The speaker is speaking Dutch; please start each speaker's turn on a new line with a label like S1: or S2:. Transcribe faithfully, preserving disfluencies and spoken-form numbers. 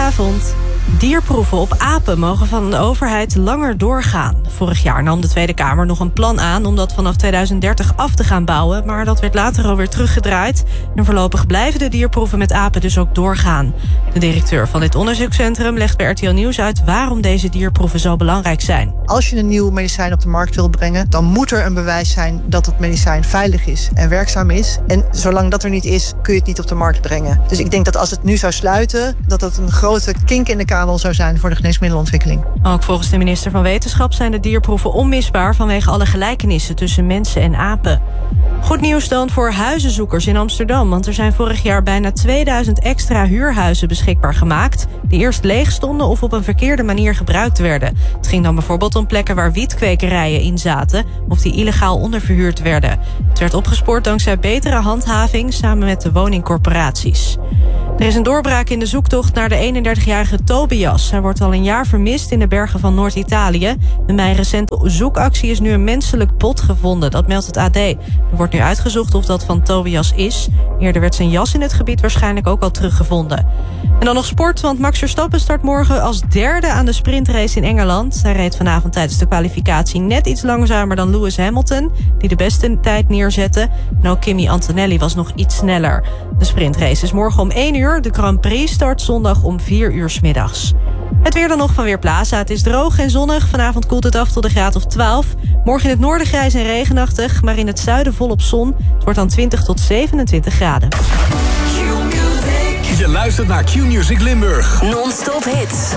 S1: Goedenavond. Dierproeven op apen mogen van de overheid langer doorgaan. Vorig jaar nam de Tweede Kamer nog een plan aan om dat vanaf tweeduizend dertig af te gaan bouwen, maar dat werd later alweer teruggedraaid. En voorlopig blijven de dierproeven met apen dus ook doorgaan. De directeur van dit onderzoekscentrum legt bij R T L Nieuws uit waarom deze dierproeven zo belangrijk zijn.
S2: Als je een nieuw medicijn op de markt wilt brengen, dan moet er een bewijs zijn dat het medicijn veilig is en werkzaam is. En zolang dat er niet is, kun je het niet op de markt brengen. Dus ik denk dat als het nu zou sluiten, dat dat een grote kink in de kabel zou zijn voor de geneesmiddelenontwikkeling.
S1: Ook volgens de minister van Wetenschap zijn de dierproeven onmisbaar vanwege alle gelijkenissen tussen mensen en apen. Goed nieuws dan voor huizenzoekers in Amsterdam, want er zijn vorig jaar bijna tweeduizend extra huurhuizen beschikbaar gemaakt, die eerst leeg stonden of op een verkeerde manier gebruikt werden. Het ging dan bijvoorbeeld om plekken waar wietkwekerijen in zaten of die illegaal onderverhuurd werden. Het werd opgespoord dankzij betere handhaving samen met de woningcorporaties. Er is een doorbraak in de zoektocht naar de eenendertigjarige Tobias. Hij wordt al een jaar vermist in de bergen van Noord-Italië. En bij een recente zoekactie is nu een menselijk bot gevonden, dat meldt het A D. Er wordt nu uitgezocht of dat van Tobias is. Eerder werd zijn jas in het gebied waarschijnlijk ook al teruggevonden. En dan nog sport, want Max Verstappen start morgen als derde aan de sprintrace in Engeland. Hij reed vanavond tijdens de kwalificatie net iets langzamer dan Lewis Hamilton, die de beste tijd neerzette. En ook Kimi Antonelli was nog iets sneller. De sprintrace is morgen om één uur. De Grand Prix start zondag om vier uur 's middags. Het weer dan nog van Weerplaza. Het is droog en zonnig. Vanavond koelt het af tot een graad of twaalf. Morgen in het noorden grijs en regenachtig, maar in het zuiden volop zon. Het wordt dan twintig tot zevenentwintig graden.
S3: Je luistert naar Q-Music Limburg.
S4: Non-stop hits.